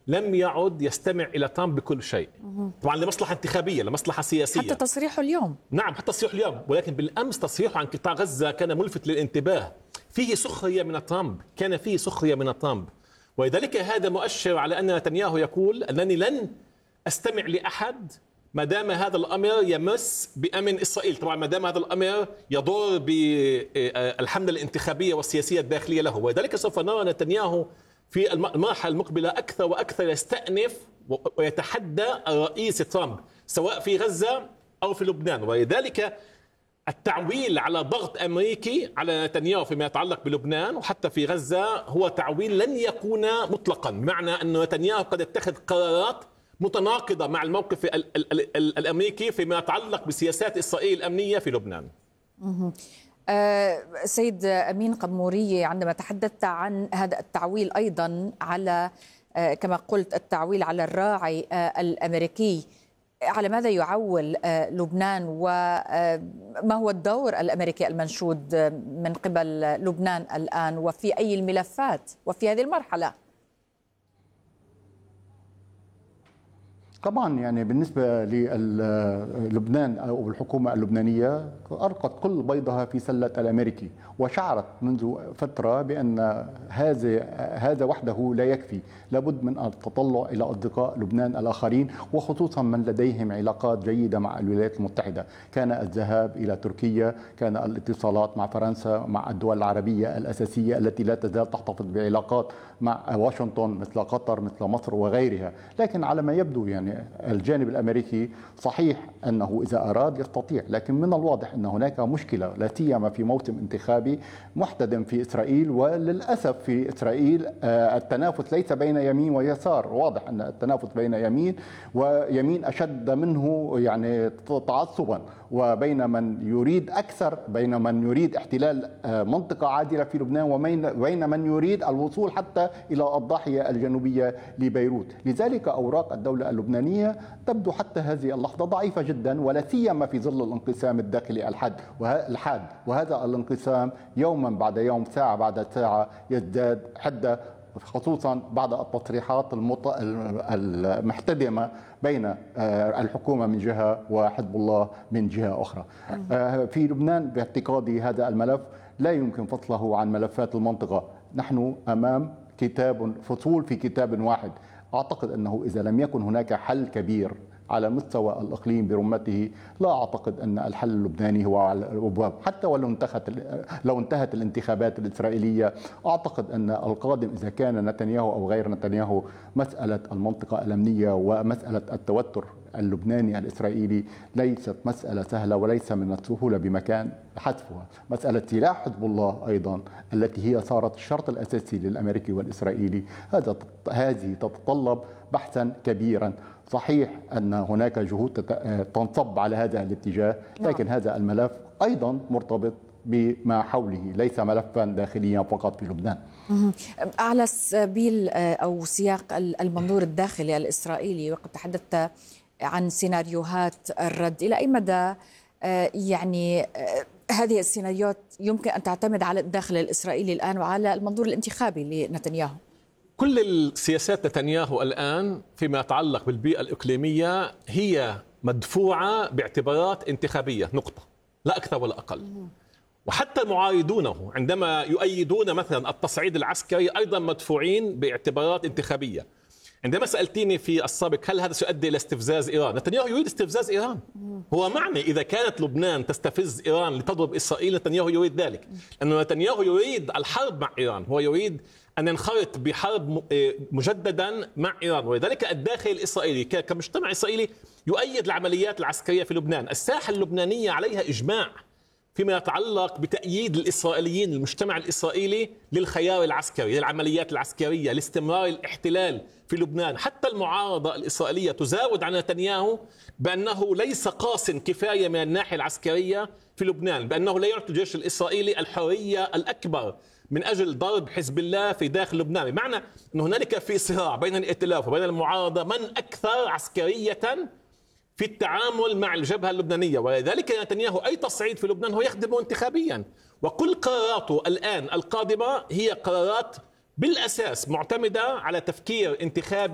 لم يعد يستمع إلى ترامب بكل شيء، طبعا لمصلحة انتخابية، لمصلحة سياسية. حتى تصريحه اليوم، نعم حتى تصريحه اليوم، ولكن بالأمس تصريحه عن قطاع غزة كان ملفت للانتباه، فيه سخرية من ترامب، كان فيه سخرية من ترامب، ولذلك هذا مؤشر على أن نتنياهو يقول أنني لن أستمع لأحد ما دام هذا الأمر يمس بأمن إسرائيل، طبعا ما دام هذا الأمر يضر بالحملة الانتخابية والسياسية الداخلية له، ولذلك سوف نرى نتنياهو في المرحلة المقبلة أكثر وأكثر يستأنف ويتحدى الرئيس ترامب سواء في غزة أو في لبنان. ولذلك التعويل على ضغط أمريكي على نتنياهو فيما يتعلق بلبنان وحتى في غزة هو تعويل لن يكون مطلقا، بمعنى أن نتنياهو قد يتخذ قرارات متناقضة مع الموقف الأمريكي فيما يتعلق بسياسات إسرائيل الأمنية في لبنان. سيد أمين قموري، عندما تحدثت عن هذا التعويل أيضا على كما قلت التعويل على الراعي الأمريكي، على ماذا يعول لبنان وما هو الدور الأمريكي المنشود من قبل لبنان الآن وفي أي الملفات وفي هذه المرحلة؟ طبعا يعني بالنسبة للبنان أو الحكومة اللبنانية ألقت كل بيضها في سلة الأمريكي، وشعرت منذ فترة بأن هذا وحده لا يكفي، لابد من التطلع إلى أصدقاء لبنان الآخرين، وخصوصا من لديهم علاقات جيدة مع الولايات المتحدة. كان الذهاب إلى تركيا، كان الاتصالات مع فرنسا، مع الدول العربية الأساسية التي لا تزال تحتفظ بعلاقات مع واشنطن مثل قطر مثل مصر وغيرها. لكن على ما يبدو يعني الجانب الأمريكي صحيح أنه إذا أراد يستطيع، لكن من الواضح أن هناك مشكلة لا سيما في موسم انتخابي محتدم في إسرائيل. وللأسف في إسرائيل التنافس ليس بين يمين ويسار، واضح أن التنافس بين يمين ويمين أشد منه يعني تعصبا، وبين من يريد أكثر، بين من يريد احتلال منطقة عادلة في لبنان وبين من يريد الوصول حتى إلى الضاحية الجنوبية لبيروت. لذلك أوراق الدولة اللبنانية تبدو حتى هذه اللحظة ضعيفة جدا، ولا سيما في ظل الانقسام الداخلي الحاد، وهذا الانقسام يوما بعد يوم ساعة بعد ساعة يزداد حدة، خصوصا بعد التصريحات المحتدمة بين الحكومة من جهة وحزب الله من جهة أخرى. في لبنان باعتقادي هذا الملف لا يمكن فصله عن ملفات المنطقة. نحن أمام فصول في كتاب واحد. أعتقد أنه إذا لم يكن هناك حل كبير على مستوى الإقليم برمته، لا أعتقد أن الحل اللبناني هو على الأبواب. حتى لو انتهت الانتخابات الإسرائيلية، أعتقد أن القادم إذا كان نتنياهو أو غير نتنياهو مسألة المنطقة الأمنية ومسألة التوتر اللبناني الإسرائيلي ليست مسألة سهلة، وليس من السهولة بمكان حذفها. مسألة سلاح حزب الله أيضا التي هي صارت الشرط الأساسي للأمريكي والإسرائيلي، هذه تتطلب بحثا كبيرا. صحيح أن هناك جهود تنصب على هذا الاتجاه، لكن هذا الملف أيضا مرتبط بما حوله، ليس ملفا داخليا فقط في لبنان. على سبيل أو سياق المنظور الداخلي الإسرائيلي، وقد تحدثت عن سيناريوهات الرد، إلى أي مدى يعني هذه السيناريوهات يمكن أن تعتمد على الداخل الإسرائيلي الآن وعلى المنظور الانتخابي لنتنياهو؟ كل السياسات نتنياهو الآن فيما يتعلق بالبيئة الإقليمية هي مدفوعة باعتبارات انتخابية، نقطة، لا أكثر ولا أقل. وحتى معارضونه عندما يؤيدون مثلا التصعيد العسكري أيضا مدفوعين باعتبارات انتخابية. عندما سألتيني في السابق هل هذا سيؤدي إلى استفزاز إيران، نتنياهو يريد استفزاز إيران. هو معنى إذا كانت لبنان تستفز إيران لتضرب إسرائيل، نتنياهو يريد ذلك، لأن نتنياهو يريد الحرب مع إيران، هو يريد أن ينخرط بحرب مجددا مع إيران. ولذلك الداخل الإسرائيلي كمجتمع إسرائيلي يؤيد العمليات العسكرية في لبنان. الساحة اللبنانية عليها إجماع فيما يتعلق بتأييد الإسرائيليين، المجتمع الإسرائيلي للخيار العسكري، للعمليات العسكرية، لاستمرار الاحتلال في لبنان. حتى المعارضة الإسرائيلية تزاود عن نتنياهو بأنه ليس قاص كفاية من الناحية العسكرية في لبنان، بأنه لا يعطي الجيش الإسرائيلي الحرية الأكبر من أجل ضرب حزب الله في داخل لبنان. بمعنى أن هنالك في صراع بين الائتلاف وبين المعارضة من أكثر عسكرية في التعامل مع الجبهة اللبنانية. ولذلك نتنياهو أي تصعيد في لبنان هو يخدمه انتخابيا، وكل قراراته الآن القادمة هي قرارات بالأساس معتمدة على تفكير انتخابي